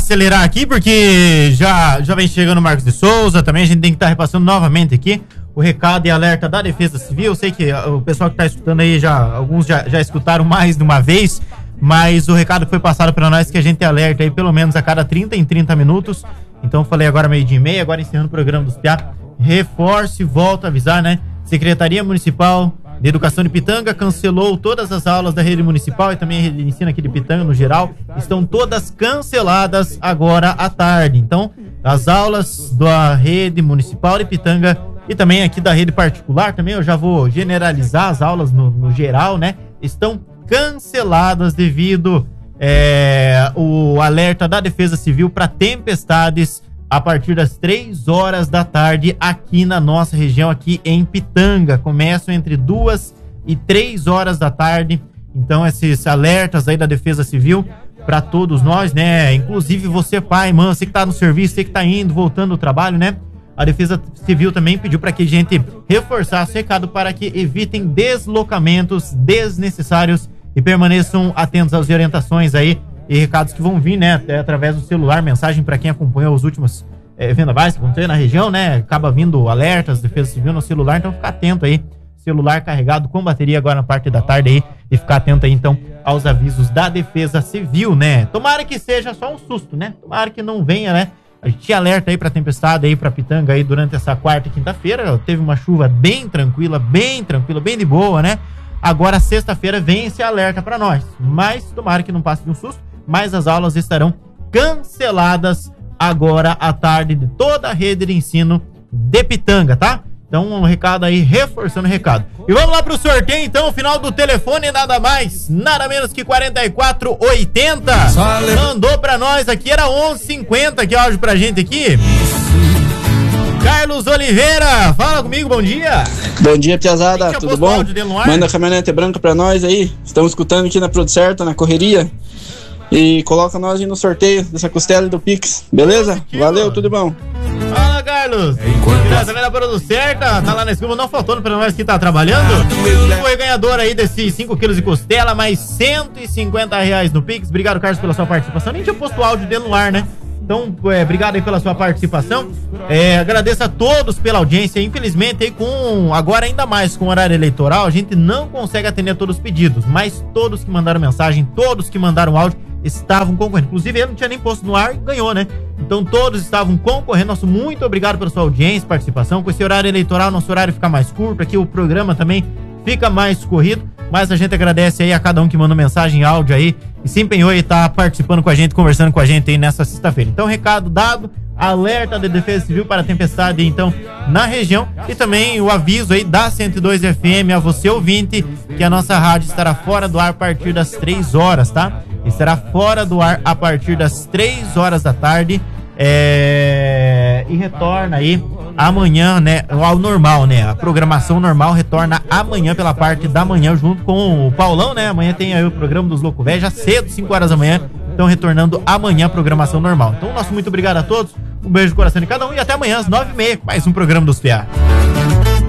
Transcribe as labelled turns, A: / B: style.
A: acelerar aqui, porque já vem chegando o Marcos de Souza, também a gente tem que estar repassando novamente aqui o recado e alerta da Defesa Civil. Eu sei que o pessoal que está escutando aí, alguns já escutaram mais de uma vez, mas o recado que foi passado para nós que a gente alerta aí pelo menos a cada 30 em 30 minutos. Então falei agora 12:30, agora encerrando o programa dos PA. Reforce, volto a avisar, né? Secretaria Municipal de Educação de Pitanga cancelou todas as aulas da rede municipal e também a rede de ensino aqui de Pitanga no geral. Estão todas canceladas agora à tarde. Então, as aulas da rede municipal de Pitanga e também aqui da rede particular, também eu já vou generalizar as aulas no geral, né? Estão canceladas devido o alerta da Defesa Civil para tempestades a partir das 3 horas da tarde aqui na nossa região, aqui em Pitanga. Começam entre 2 e 3 horas da tarde. Então, esses alertas aí da Defesa Civil para todos nós, né? Inclusive você, pai, mãe, você que tá no serviço, você que tá indo, voltando do trabalho, né? A Defesa Civil também pediu para que a gente reforçasse o recado para que evitem deslocamentos desnecessários e permaneçam atentos às orientações aí e recados que vão vir, né, até através do celular, mensagem para quem acompanhou os últimos vendavais que aconteceram na região, né, acaba vindo alertas, Defesa Civil no celular, então ficar atento aí, celular carregado com bateria agora na parte da tarde aí, e ficar atento aí, então, aos avisos da Defesa Civil, né, tomara que seja só um susto, né, tomara que não venha, né, a gente alerta aí pra tempestade aí pra Pitanga aí durante essa quarta e quinta-feira, teve uma chuva bem tranquila, bem de boa, né, agora sexta-feira vem esse alerta pra nós, mas tomara que não passe de um susto. Mas as aulas estarão canceladas agora à tarde de toda a rede de ensino de Pitanga, tá? Então, um recado aí, reforçando o recado. E vamos lá pro sorteio, então, o final do telefone, nada mais, nada menos que 4480. Mandou pra nós aqui, era 11:50, que áudio pra gente aqui. Carlos Oliveira, fala comigo, bom dia.
B: Bom dia, piazada, tudo bom? Manda a caminhonete branca pra nós aí, estamos escutando aqui na Producerta, na correria. E coloca nós aí no sorteio dessa costela do Pix, beleza? Valeu, tudo bom.
A: Fala, Carlos. Beleza, galera, Producerta, tá lá na escova, não faltando pra nós que tá trabalhando. Foi ganhador aí desses 5 quilos de costela, mais R$150 no Pix. Obrigado, Carlos, pela sua participação. Nem tinha posto o áudio dele no ar, né? Então, obrigado aí pela sua participação. Agradeço a todos pela audiência. Infelizmente, aí agora ainda mais com o horário eleitoral, a gente não consegue atender todos os pedidos, mas todos que mandaram mensagem, todos que mandaram áudio, estavam concorrendo. Inclusive, ele não tinha nem posto no ar e ganhou, né? Então, todos estavam concorrendo. Nosso muito obrigado pela sua audiência, participação. Com esse horário eleitoral, nosso horário fica mais curto. Aqui o programa também fica mais corrido. Mas a gente agradece aí a cada um que mandou mensagem, áudio aí e se empenhou e tá participando com a gente, conversando com a gente aí nessa sexta-feira. Então, recado dado, alerta da Defesa Civil para a tempestade, então, na região. E também o aviso aí da 102 FM a você, ouvinte, que a nossa rádio estará fora do ar a partir das 3 horas, tá? Estará fora do ar a partir das 3 horas da tarde. E retorna aí amanhã, né, ao normal, né, a programação normal retorna amanhã pela parte da manhã junto com o Paulão, né, amanhã tem aí o programa dos Louco Velho, já cedo, 5 horas da manhã, então retornando amanhã a programação normal. Então, nosso muito obrigado a todos, um beijo no coração de cada um e até amanhã às 9h30, mais um programa dos PA.